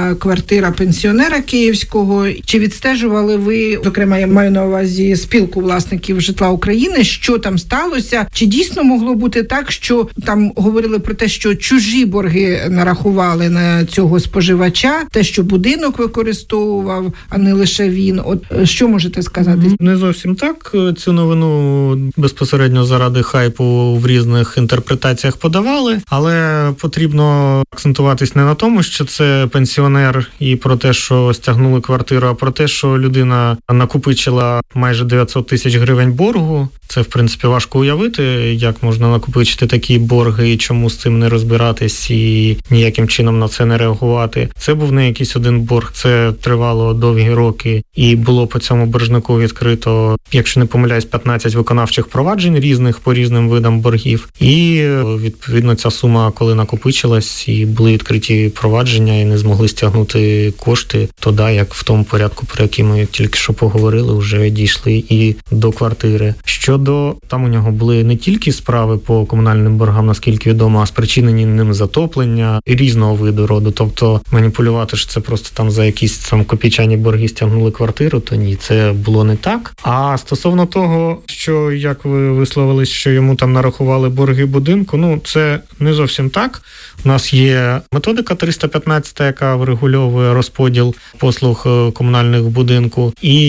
була квартира пенсіонера київського. Чи відстежували ви, зокрема, я маю на увазі спілку власників житла України, що там сталося? Чи дійсно могло бути так, що там говорили про те, що чужі борги нарахували на цього споживача, те, що будинок використовував, а не лише він? От що можете сказати? Не зовсім так. Цю новину безпосередньо заради хайпу в різних інтерпретаціях подавали, але потрібно акцентуватись не на тому, що це пенсіонер і про те, що стягнули квартиру, а про те, що людина накопичила майже 900 тисяч гривень боргу. Це, в принципі, важко уявити, як можна накопичити такі борги і чому з цим не розбиратись і ніяким чином на це не реагувати. Це був не якийсь один борг, це тривало довгі роки і було по цьому боржнику відкрито, якщо не помиляюсь, 15 виконавчих проваджень різних по різним видам боргів. І, відповідно, ця сума, коли накопичилась і були відкриті провадження і не змогли стягнути кошти, то да, як в тому порядку, про який ми тільки що поговорили, вже дійшли і до квартири. Щодо, там у нього були не тільки справи по комунальним боргам, наскільки відомо, а спричинені ним затоплення і різного виду роду. Тобто маніпулювати, що це просто там за якісь там копійчані борги стягнули квартиру, то ні, це було не так. А стосовно того, що, як ви висловились, що йому там нарахували борги будинку, ну, це не зовсім так. У нас є методика 315, яка врегульовує розподіл послуг комунальних будинку. І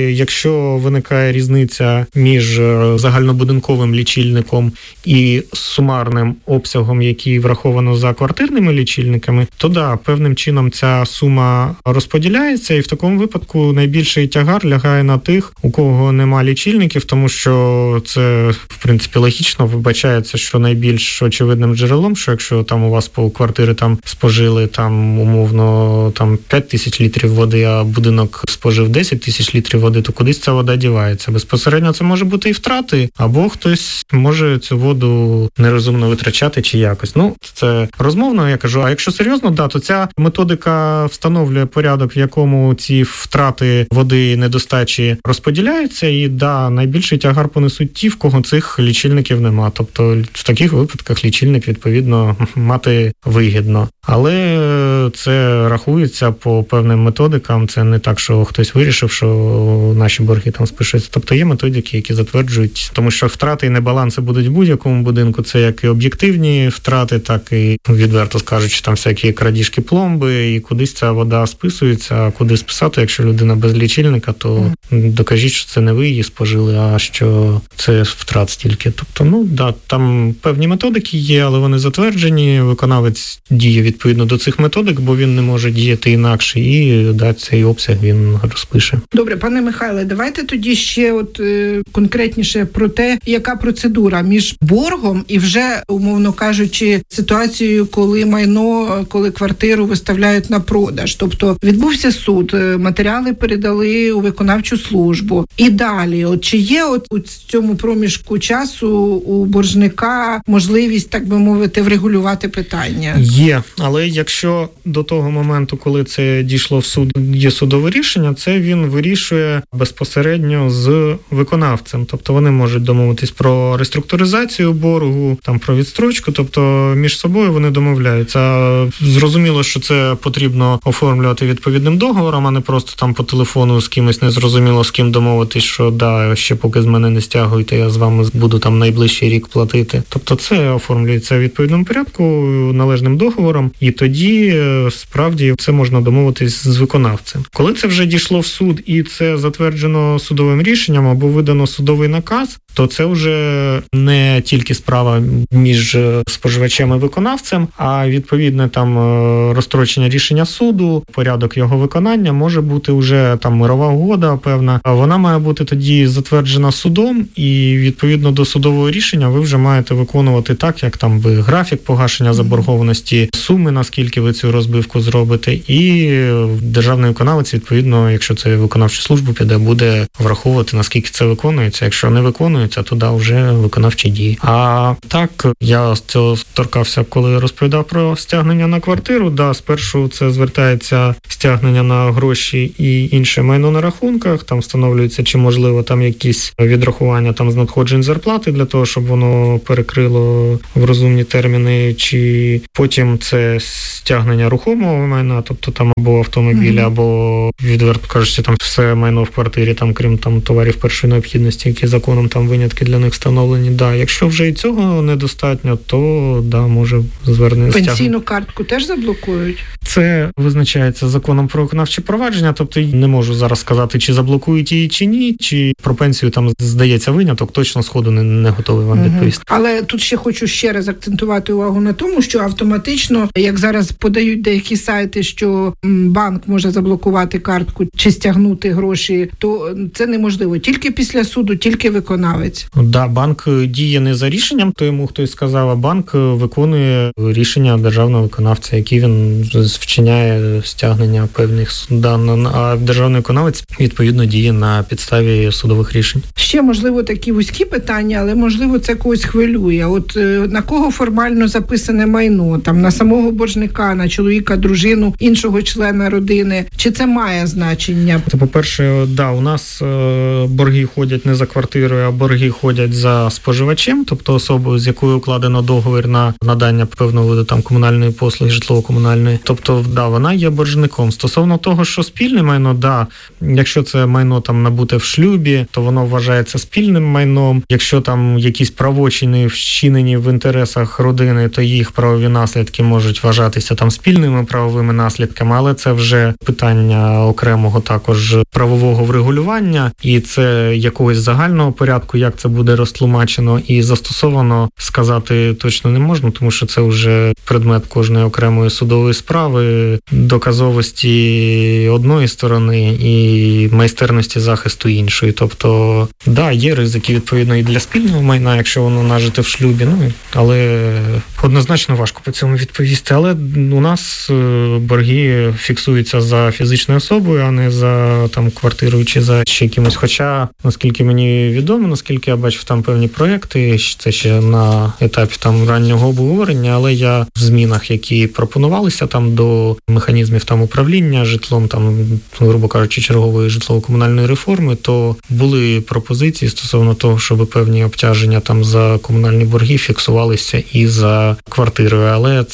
якщо виникає різниця між загальнобудинковим лічильником і сумарним обсягом, який враховано за квартирними лічильниками, то да, певним чином ця сума розподіляється, і в такому випадку найбільший тягар лягає на тих, у кого нема лічильників, тому що це, в принципі, логічно вбачається, що найбільш очевидним джерелом, що якщо там у вас по квартири там спожили там умовно там 5 тисяч літрів води, а будинок спожив 10 тисяч літрів води, то кудись ця вода дівається. Безпосередньо це може бути і втрати, або хтось може цю воду нерозумно витрачати чи якось. Ну, це розмовно, я кажу. А якщо серйозно, да, то ця методика встановлює порядок, в якому ці втрати води і недостачі розподіляються, і да, найбільший тягар понесуть ті, в кого цих лічильників нема. Тобто в таких випадках лічильник, відповідно, мати вигідно. Але це рахується по певним методикам. Це не так, що хтось вирішив, що наші борги там спишуться. Тобто є методики, які затверджують, тому що втрати і небаланси будуть в будь-якому будинку. Це як і об'єктивні втрати, так і, відверто скажучи, там всякі крадіжки пломби, і кудись ця вода списується, а куди списати, якщо людина без лічильника, то докажіть, що це не ви її спожили, а що це втрат стільки. Тобто, ну, да, там певні методики є, але вони затверджені, виконавець діє відповідно до цих методик, бо він не може діяти інакше, і да, цей обсяг він розпише. Добре, пане Михайле, давайте тоді ще конкретніше про те, яка процедура між боргом і вже, умовно кажучи, ситуацією, коли квартиру виставляють на продаж. Тобто відбувся суд, матеріали передали у виконавчу службу. І далі, чи є у цьому проміжку часу у боржника можливість, так би мовити, врегулювати питання? Є, але якщо до того моменту, коли це дійшло в суд, є судове рішення, це він вирішує безпосередньо з виконавцем. Тобто вони можуть домовитись про реструктуризацію боргу, там про відстрочку, тобто між собою вони домовляються. Зрозуміло, що це потрібно оформлювати відповідним договором, а не просто там по телефону з кимось незрозуміло з ким домовитись, що да, ще поки з мене не стягуєте, я з вами буду там найближчий рік платити. Тобто це оформлюється в відповідному порядку, належним договором, і тоді справді це можна домовитись з виконавцем. Коли це вже дійшло в суд і це затверджено судовим рішенням або видано судовий наказ, то це вже не тільки справа між споживачем і виконавцем, а відповідне там розстрочення рішення суду, порядок його виконання може бути вже там мирова угода певна. Вона має бути тоді затверджена судом, і відповідно до судового рішення ви вже маєте виконувати так, як там ви графік погашення заборгованості, суми, наскільки ви цю розбивку зробите, і державний виконавець, відповідно, якщо це виконавчу службу піде, буде враховувати, наскільки це виконується. Якщо не виконується, то да, вже виконавчі дії. А так, я з цього торкався, коли розповідав про стягнення на квартиру. Да, спершу це звертається стягнення на гроші і інше майно на рахунках, там встановлюється, чи можливо там якісь відрахування там з надходжень зарплати для того, щоб воно перекрило в розумні терміни, чи і потім це стягнення рухомого майна, тобто там або автомобіль, або, відверто кажучи, там все майно в квартирі, там крім там товарів першої необхідності, які законом там винятки для них встановлені. Да, якщо вже і цього недостатньо, то да, може звернення стягнення. Пенсійну картку теж заблокують? Це визначається законом про виконавче провадження, тобто не можу зараз сказати, чи заблокують її, чи ні, чи про пенсію там здається виняток, точно сходу не готовий вам відповісти. Але тут ще хочу ще раз акцентувати увагу на тому, що автоматично, як зараз подають деякі сайти, що банк може заблокувати картку чи стягнути гроші, то це неможливо. Тільки після суду, тільки виконавець. Да, банк діє не за рішенням, то йому хтось сказав, а банк виконує рішення державного виконавця, які він вчиняє стягнення певних даних, а державний виконавець відповідно діє на підставі судових рішень. Ще, можливо, такі вузькі питання, але, можливо, це когось хвилює. От на кого формально записане майно? Там на самого боржника, на чоловіка, дружину, іншого члена родини? Чи це має значення? По-перше, да, у нас борги ходять не за квартирою, а борги ходять за споживачем, тобто особою, з якою укладено договір на надання певного виду там комунальної послуги, житлово-комунальної. Тобто, да, вона є боржником. Стосовно того, що спільне майно, да, якщо це майно там набуте в шлюбі, то воно вважається спільним майном. Якщо там якісь правочини вчинені в інтересах родини, то їх правові наслідки можуть вважатися там спільними правовими наслідками, але це вже питання окремого також правового врегулювання, і це якогось загального порядку, як це буде розтлумачено і застосовано, сказати точно не можна, тому що це вже предмет кожної окремої судової справи, доказовості одної сторони і майстерності захисту іншої. Тобто, да, є ризики, відповідно, і для спільного майна, якщо воно нажите в шлюбі, але однозначно важко по цьому відповісти. Але у нас борги фіксуються за фізичною особою, а не за там квартирою чи за ще якимось. Хоча, наскільки мені відомо, наскільки я бачив там певні проекти, це ще на етапі там раннього обговорення, але я в змінах, які пропонувалися там до механізмів там управління житлом, там, грубо кажучи, чергової житлово-комунальної реформи, то були пропозиції стосовно того, щоб певні обтяження там за комунальні борги фіксувалися і за квартирою, але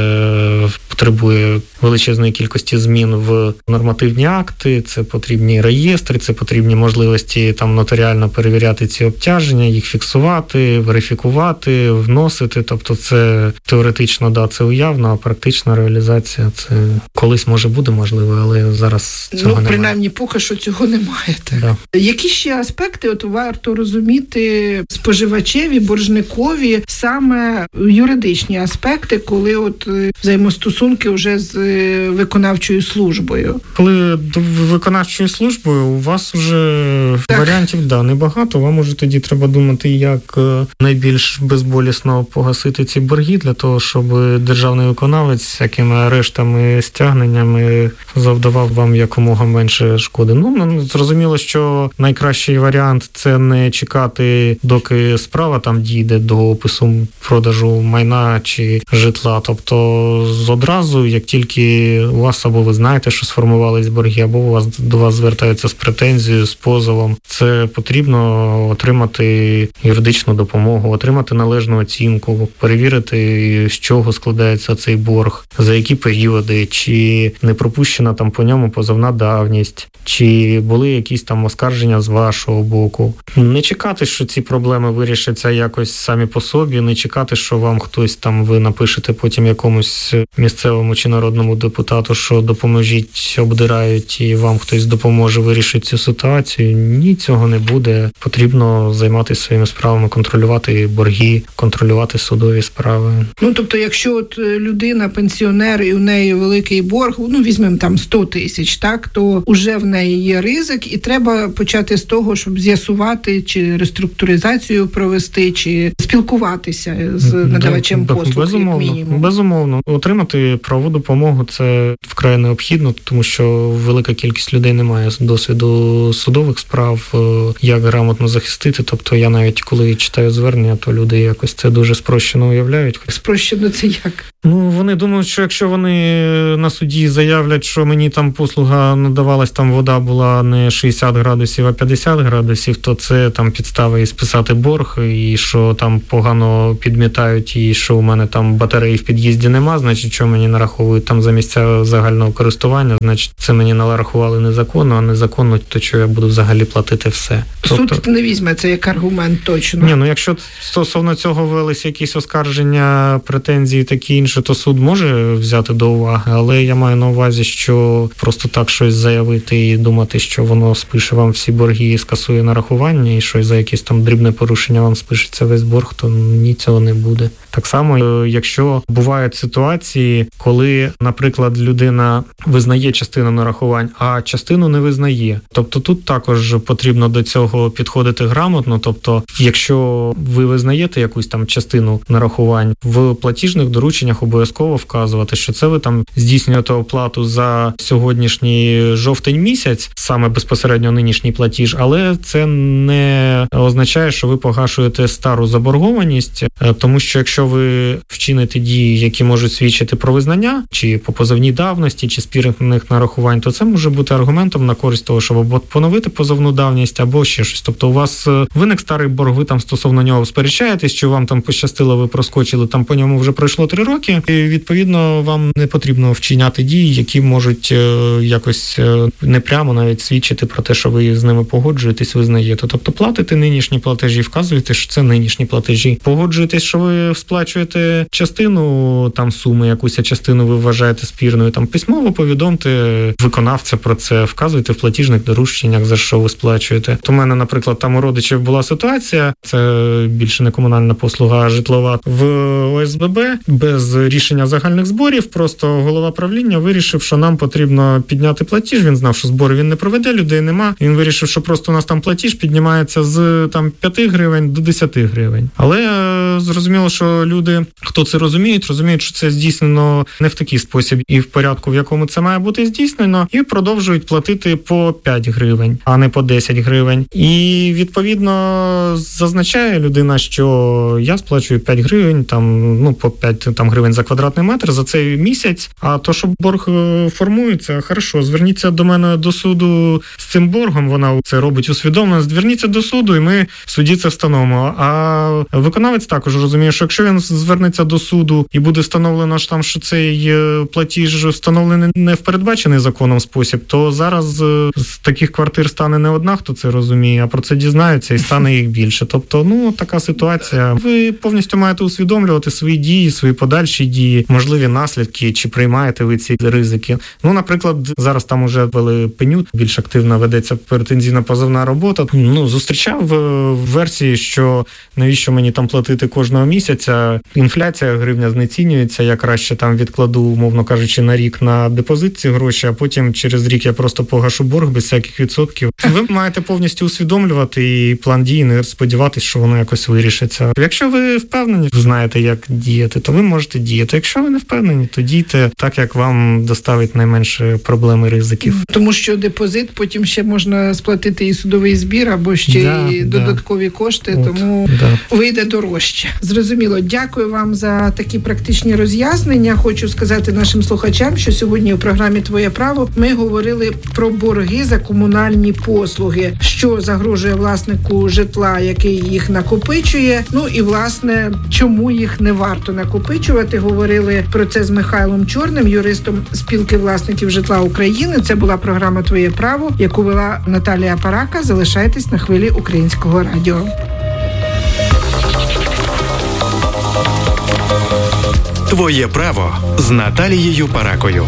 це потребує величезної кількості змін в нормативні акти, це потрібні реєстри, це потрібні можливості там нотаріально перевіряти ці обтяження, їх фіксувати, верифікувати, вносити, тобто це теоретично, да, це уявно, а практична реалізація це колись може буде можливо, але зараз цього немає. Принаймні поки що цього немає. Так. Да. Які ще аспекти варто розуміти споживачеві, боржникові, саме юридичні аспекти, коли взаємостосунки вже з виконавчою службою? Коли до виконавчої служби у вас вже варіантів небагато, вам уже тоді треба думати, як найбільш безболісно погасити ці борги, для того, щоб державний виконавець всякими арештами, стягненнями завдавав вам якомога менше шкоди. Зрозуміло, що найкращий варіант – це не чекати, доки справа там дійде до опису продажу майна чи житла. Тобто одразу, як тільки у вас або ви знаєте, що сформувались борги, або до вас звертаються з претензією, з позовом, це потрібно отримати юридичну допомогу, отримати належну оцінку, перевірити, з чого складається цей борг, за які періоди, чи не пропущена там по ньому позовна давність, чи були якісь там оскарження з вашого боку. Не чекати, що ці проблеми вирішаться якось самі по собі, не чекати, що вам хтось там, ви напишете потім якомусь місцевому чи народному депутату, що допоможіть, обдирають, і вам хтось допоможе вирішити цю ситуацію. Ні, цього не буде. Потрібно займатися своїми справами, контролювати борги, контролювати судові справи. Тобто, якщо людина пенсіонер і у неї великий борг, візьмемо там 100 тисяч, так, то уже в неї є ризик, і треба почати з того, щоб з'ясувати, чи реструктуризацію провести, чи спілкуватися з надавачем послуг, як мінімум. Безумовно. Отримати надати правову допомогу, це вкрай необхідно, тому що велика кількість людей не має досвіду судових справ, як грамотно захистити. Тобто я навіть коли читаю звернення, то люди якось це дуже спрощено уявляють. Спрощено це як? Вони думають, що якщо вони на суді заявлять, що мені там послуга надавалась, там вода була не 60 градусів, а 50 градусів, то це там підстави і списати борг, і що там погано підмітають, і що у мене там батареї в під'їзді нема, значить, що мені нараховують там за місця загального користування, значить, це мені нарахували незаконно, а незаконно, то що я буду взагалі платити все. Суд не візьме це як аргумент точно. Ні, якщо стосовно цього велися якісь оскарження, претензії такі інші, то суд може взяти до уваги, але я маю на увазі, що просто так щось заявити і думати, що воно спише вам всі борги і скасує нарахування, і щось за якесь там дрібне порушення вам спишеться весь борг, то ні, цього не буде. Так само, якщо бувають ситуації, коли, наприклад, людина визнає частину нарахувань, а частину не визнає. Тобто тут також потрібно до цього підходити грамотно. Тобто, якщо ви визнаєте якусь там частину нарахувань, в платіжних дорученнях обов'язково вказувати, що це ви там здійснюєте оплату за сьогоднішній жовтень місяць, саме безпосередньо нинішній платіж, але це не означає, що ви погашуєте стару заборгованість, тому що якщо ви вчините дії, які можуть свідчити про визнання, чи по позовній давності, чи спірних нарахувань, то це може бути аргументом на користь того, щоб або поновити позовну давність, або ще щось. Тобто у вас виник старий борг, ви там стосовно нього сперечаєтесь, що вам там пощастило, ви проскочили, там по ньому вже пройшло 3 роки, і відповідно вам не потрібно вчиняти дії, які можуть якось непрямо навіть свідчити про те, що ви з ними погоджуєтесь, визнаєте. Тобто платите нинішні платежі, вказуєте, що це нинішні платежі. Погоджуєтесь, що ви сплачуєте частину там суми, якусь частину ви вважаєте спірною, там письмово повідомте виконавця про це, вказуйте в платіжних дорученнях, за що ви сплачуєте. У мене, наприклад, там у родичів була ситуація, це більше не комунальна послуга, а житлова, в ОСББ без рішення загальних зборів, просто голова правління вирішив, що нам потрібно підняти платіж, він знав, що збори він не проведе, людей нема, він вирішив, що просто у нас там платіж піднімається з там 5 гривень до 10 гривень. Але зрозуміло, що люди, хто це розуміють, що це здійснено не в такий спосіб і в порядку, в якому це має бути здійснено, і продовжують платити по 5 гривень, а не по 10 гривень. І, відповідно, зазначає людина, що я сплачую 5 гривень, там, по 5 там, гривень за квадратний метр за цей місяць, а то, що борг формується, хорошо, зверніться до мене до суду з цим боргом, вона це робить усвідомлено, зверніться до суду, і ми в суді це встановимо. А виконавець також розуміє, що якщо він звернеться до суду і буде встановлено, що цей платіж встановлений не в передбачений законом спосіб, то зараз з таких квартир стане не одна, хто це розуміє, а про це дізнаються і стане їх більше. Тобто, така ситуація. Ви повністю маєте усвідомлювати свої дії, свої подальші дії, можливі наслідки, чи приймаєте ви ці ризики. Наприклад, зараз там уже ввели пеню, більш активно ведеться претензійно-позовна робота. Зустрічав версії, що навіщо мені там платити кожного місяця, інфляція, гривня знецінюється, я краще там відкладу, умовно кажучи, на рік на депозит ці гроші, а потім через рік я просто погашу борг без всяких відсотків. Ви маєте повністю усвідомлювати і план дій, не сподіватися, що воно якось вирішиться. Якщо ви впевнені, знаєте, як діяти, то ви можете діяти. Якщо ви не впевнені, то дійте так, як вам доставить найменше проблем і ризиків. Тому що депозит потім ще можна сплатити і судовий збір, або ще й додаткові кошти, тому вийде дорожче. Зрозуміло. Дякую вам за такі практичні роз'яснення. Хочу сказати нашим слухачам, що сьогодні у програмі «Твоє право» ми говорили про борги за комунальні послуги, що загрожує власнику житла, який їх накопичує, і, власне, чому їх не варто накопичувати. Говорили про це з Михайлом Чорним, юристом Спілки власників житла України. Це була програма «Твоє право», яку вела Наталія Парака. Залишайтесь на хвилі Українського радіо. «Твоє право» з Наталією Паракою.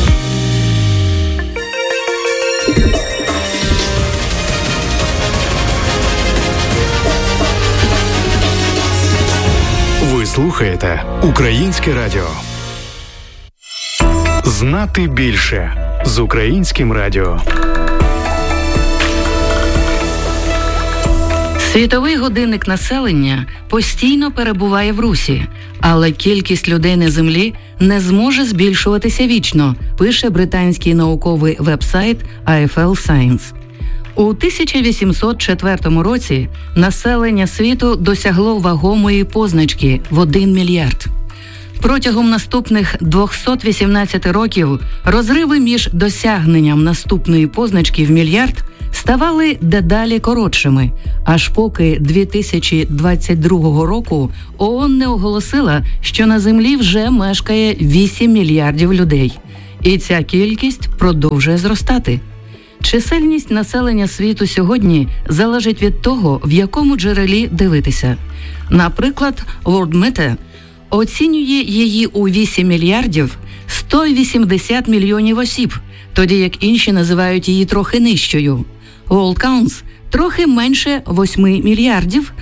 Ви слухаєте Українське радіо. Знати більше з Українським радіо. Світовий годинник населення постійно перебуває в русі, але кількість людей на Землі не зможе збільшуватися вічно, пише британський науковий веб-сайт AFL Science. У 1804 році населення світу досягло вагомої позначки в 1 мільярд. Протягом наступних 218 років розриви між досягненням наступної позначки в мільярд ставали дедалі коротшими, аж поки 2022 року ООН не оголосила, що на Землі вже мешкає 8 мільярдів людей. І ця кількість продовжує зростати. Чисельність населення світу сьогодні залежить від того, в якому джерелі дивитися. Наприклад, WorldMeter оцінює її у 8 мільярдів 180 мільйонів осіб, тоді як інші називають її трохи нижчою. WorldCounts – трохи менше 8 мільярдів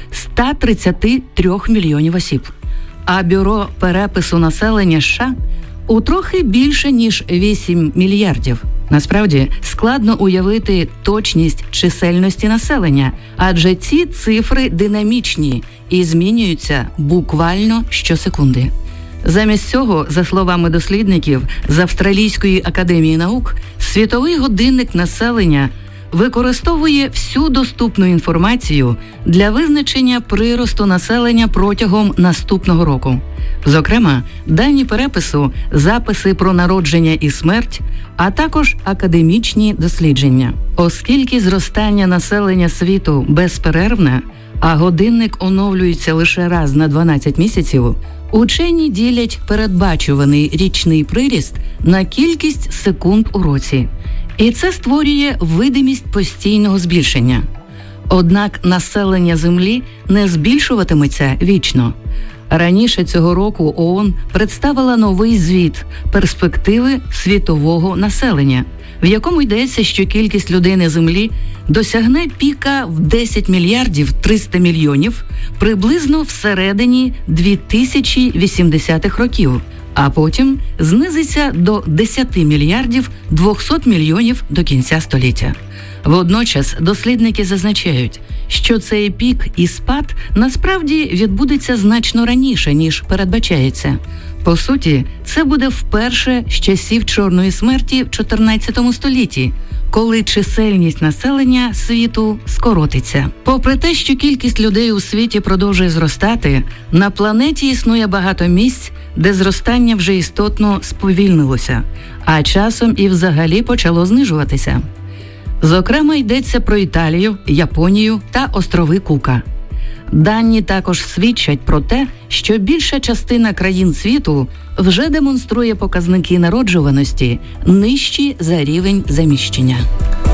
133 мільйонів осіб. А Бюро перепису населення США у трохи більше, ніж 8 мільярдів. Насправді, складно уявити точність чисельності населення, адже ці цифри динамічні і змінюються буквально щосекунди. Замість цього, за словами дослідників з Австралійської академії наук, світовий годинник населення використовує всю доступну інформацію для визначення приросту населення протягом наступного року. Зокрема, дані перепису, записи про народження і смерть, а також академічні дослідження. Оскільки зростання населення світу безперервне, а годинник оновлюється лише раз на 12 місяців, учені ділять передбачуваний річний приріст на кількість секунд у році. І це створює видимість постійного збільшення. Однак населення Землі не збільшуватиметься вічно. Раніше цього року ООН представила новий звіт «Перспективи світового населення», в якому йдеться, що кількість людей на Землі досягне піка в 10 мільярдів 300 мільйонів приблизно всередині 2080-х років, а потім знизиться до 10 мільярдів 200 мільйонів до кінця століття. Водночас дослідники зазначають, що цей пік і спад насправді відбудеться значно раніше, ніж передбачається. По суті, це буде вперше з часів Чорної смерті в 14 столітті, коли чисельність населення світу скоротиться. Попри те, що кількість людей у світі продовжує зростати, на планеті існує багато місць, де зростання вже істотно сповільнилося, а часом і взагалі почало знижуватися. Зокрема, йдеться про Італію, Японію та острови Кука. Дані також свідчать про те, що більша частина країн світу вже демонструє показники народжуваності нижчі за рівень заміщення.